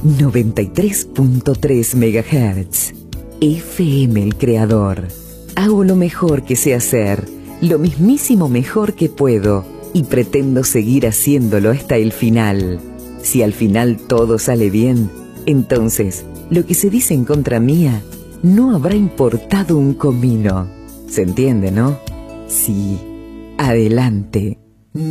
93.3 MHz. FM El Creador. Hago lo mejor que sé hacer, lo mismísimo mejor que puedo, y pretendo seguir haciéndolo hasta el final. Si al final todo sale bien, entonces lo que se dice en contra mía no habrá importado un comino. ¿Se entiende, no? Sí, adelante.